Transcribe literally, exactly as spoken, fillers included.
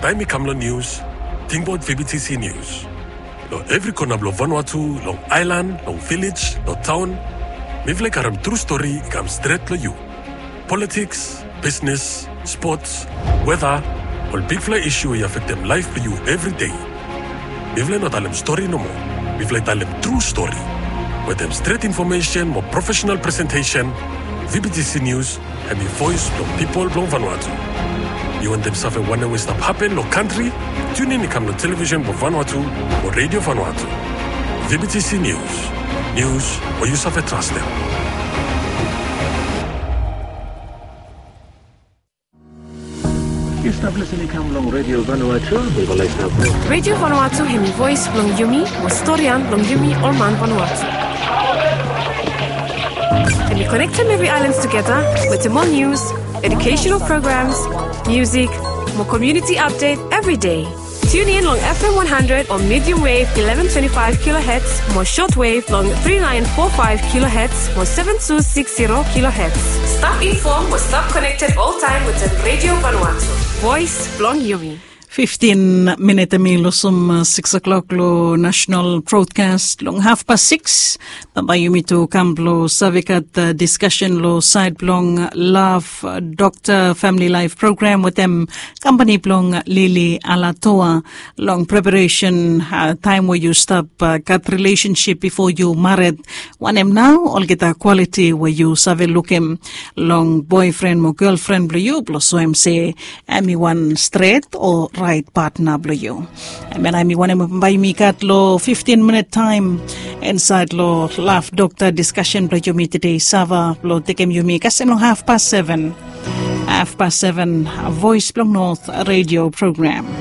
time ikamlo news, think about V B T C News. Lo every corner blo Vanuatu, long island, long village, lo town. Mivle karam true story ikam straight lo you. Politics, business, sports, weather, all big fly issue I affect them life for you every day. Mivle not alem story no more. Mivle talem true story. With them straight information, more professional presentation, V B T C News, and the voice from people from Vanuatu. You want them something one way stop happen, no country? Tune in, come to television for Vanuatu or Radio Vanuatu. V B T C News. News or you suffer trust them. You stop listening come along Radio Vanuatu. We will let you Radio Vanuatu hemi voice long yumi, mo storian long yumi or man Vanuatu. And we connect them every islands together with the more news, educational programs, music, more community update every day. Tune in long F M one hundred on medium wave eleven twenty-five kilohertz, more shortwave long thirty-nine forty-five kilohertz, more seventy-two sixty kilohertz. Stop informed or stop connected all time with the Radio Vanuatu. Voice Blong Yumi. fifteen minute milo sum six o'clock lo national broadcast long half past six. Babayumi to Kamblo Savikat uh, discussion lo side blong love uh, doctor family life program with them company blong Lily Alatoa long preparation uh, time where you stop uh, cut relationship before you married. One em now all get a quality where you save look him long boyfriend or girlfriend blo you blo so em say ami one straight or right partner blo you. I mean, I'm one by me cat lo fifteen minute time inside lo laugh doctor discussion blo you me today Sava lo tekem you me kasem lo half past seven half past seven voice blong north radio program.